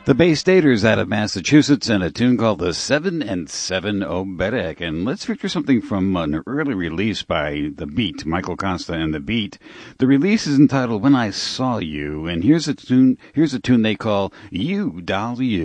The Bay Staters out of Massachusetts and a tune called the 7 and 7 Oberek. And let's feature something from an early release by The Beat, Michael Costa and The Beat. The release is entitled When I Saw You, and here's a tune they call You, Doll, You.